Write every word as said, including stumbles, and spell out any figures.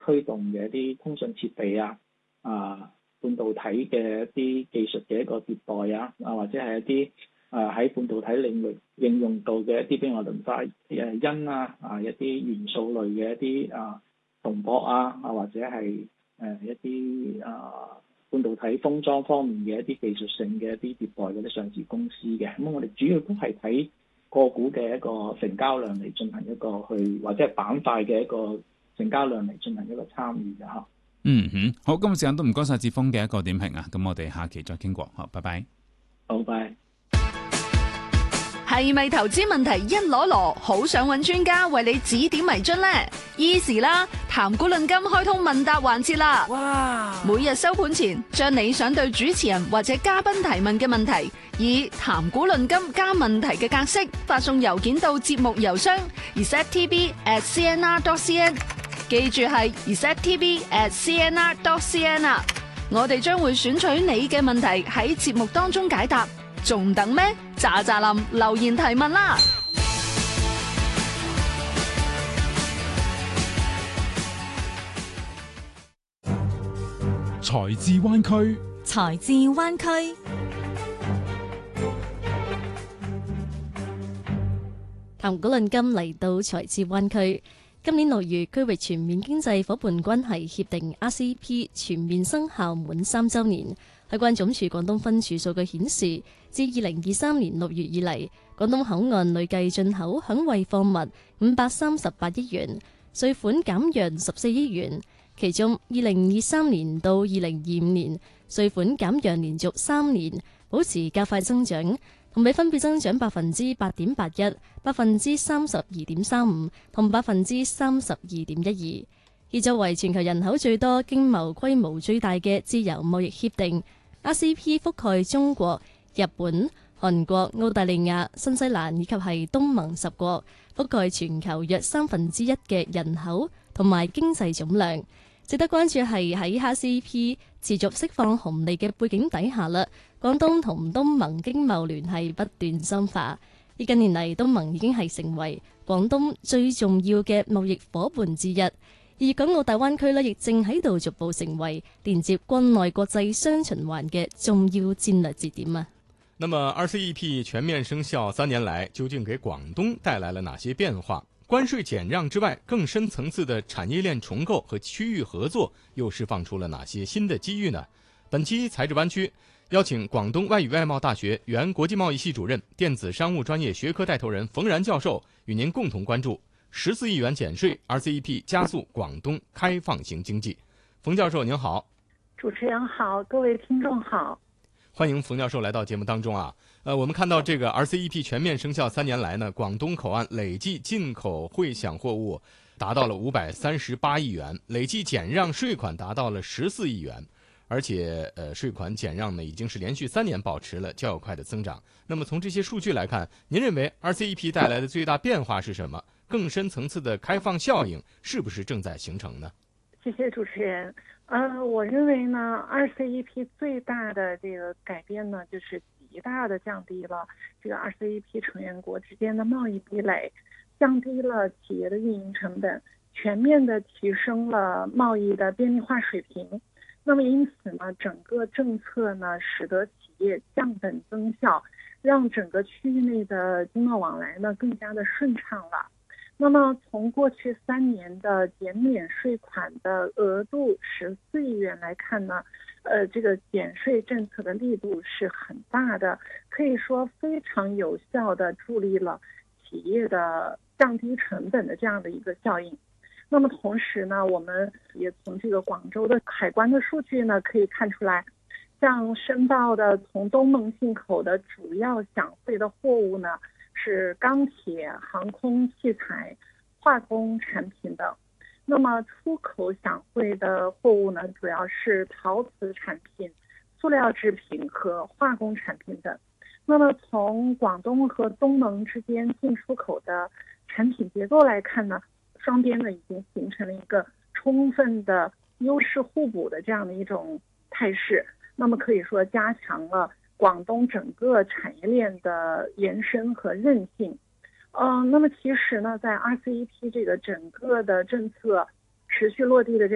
推動嘅一啲通訊設備啊，啊半導體嘅一啲技術嘅一個迭代啊，啊或者係一啲啊喺半導體領域應用到嘅一啲，比如話磷化誒銦啊，啊一啲元素類嘅一啲啊銅箔啊，啊或者係誒一啲啊半導體封裝方面嘅一啲技術性嘅一啲迭代嗰啲上市公司嘅。咁我哋主要都係睇個股嘅一個成交量嚟進行一個去，或者係板塊嘅一個成交量嚟進行一個參與嘅嚇。 嗯哼，好，今日時間都唔該晒志峰嘅一個點評啊，咁我哋下期再傾過，好，拜拜。 好，拜。 係咪投資問題一籮籮，好想揾專家為你指點迷津呢？ Easy 啦，談股論金開通問答環節啦！哇！每日收盤前，將你想對主持人或者嘉賓提問嘅問題，以談股論金加問題嘅格式發送郵件到節目郵箱 r s e t t v at c n r dot c n， 記住係 r s e t t v at c n r dot c n 啊！我哋將會選取你嘅問題喺節目當中解答，仲等咩？喳喳林留言提問啦！ 財智灣區， 財智灣區，談股論金嚟到財智灣區。今年六月，區域全面經濟夥伴關係協定 R C E P 全面生效滿三週年。海關總署廣東分署數據顯示，自二零二三年六月以嚟，廣東口岸累計進口響惠貨物五百三十八億元，稅款減讓十四億元。其中，二零二三年到二零二五年，稅款減讓連續三年保持較快增長，同比分別增長百分之八點八一、百分之三十二點三五同百分之三十二點一二。而作為全球人口最多、經貿規模最大嘅自由貿易協定，R C E P 覆蓋中國、日本、韓國、澳大利亞、新西蘭以及係東盟十國，覆蓋全球約三分之一嘅人口同埋經濟總量。值得關注係喺 R C E P 持續釋放紅利嘅背景底下啦，廣東同東盟經貿聯繫不斷深化。而近年嚟，東盟已經係成為廣東最重要嘅貿易夥伴之一。而港澳大灣區呢，亦正喺度逐步成為連接國內國際雙循環嘅重要戰略節點啊。 那麼 R C E P 全面生效三年來，究竟給廣東帶來了哪些變化？關稅減讓之外，更深層次的產業鏈重構和區域合作又釋放出了哪些新的機遇呢？本期財智灣區邀請廣東外語外貿大學原國際貿易系主任、電子商務專業學科帶頭人馮然教授，與您共同關注十四億元減稅 R C E P 加速廣東開放型經濟。馮教授您好。 主持人好，各位聽眾好。 歡迎馮教授來到節目當中啊。呃，我們看到這個 R C E P 全面生效三年來呢，廣東口岸累計進口匯享貨物達到了五百三十八億元，累計減讓稅款達到了十四億元，而且呃稅款減讓呢已經是連續三年保持了較快的增長。那麼從這些數據來看，您認為 R C E P 帶來的最大變化是什麼？更深層次的開放效應是不是正在形成呢？ 謝謝主持人。呃，我認為呢 R C E P 最大的這個改變呢，就是極大的降低了這個 R C E P 成員國之間的貿易壁壘，降低了企業的運營成本，全面的提升了貿易的便利化水平。那麼因此呢，整個政策呢，使得企業降本增效，讓整個區域內的經貿往來呢更加的順暢了。那麼從過去三年的減免稅款的額度十四億元來看呢，呃，這個減稅政策的力度是很大的，可以說非常有效的助力了企業的降低成本的這樣的一個效應。那麼同時呢，我們也從這個廣州的海關的數據呢可以看出來，像申報的從東盟進口的主要享稅的貨物呢，是鋼鐵、航空器材、化工產品等。那麼出口享稅的貨物呢，主要是陶瓷產品、塑料製品和化工產品等。那麼從廣東和東盟之間進出口的產品結構來看呢，雙邊呢已經形成了一個充分的優勢互補的這樣的一種態勢。那麼可以說加強了廣東整個產業鏈的延伸和韌性。嗯、呃，那麼其實呢，在 R C E P 這個整個的政策持續落地的這